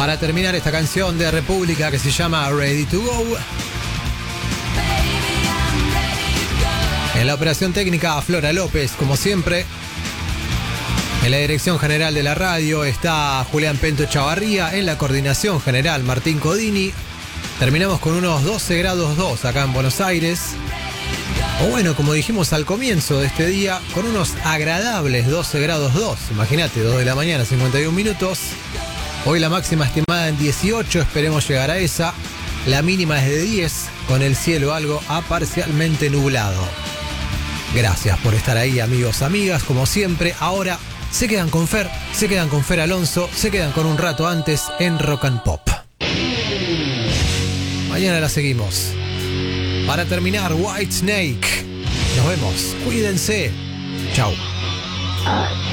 Para terminar esta canción de República que se llama Ready to Go. En la operación técnica, Flora López, como siempre. En la dirección general de la radio está Julián Pento Chavarría. En la coordinación general, Martín Codini. Terminamos con unos 12 grados 2 acá en Buenos Aires. O bueno, como dijimos al comienzo de este día, con unos agradables 12 grados 2. Imagínate, 2 de la mañana, 51 minutos. Hoy la máxima estimada en 18, esperemos llegar a esa. La mínima es de 10, con el cielo algo parcialmente nublado. Gracias por estar ahí, amigos, amigas, como siempre. Ahora se quedan con Fer Alonso, se quedan con un rato antes en Rock and Pop. Mañana la seguimos. Para terminar, Whitesnake. Nos vemos. Cuídense. Chau.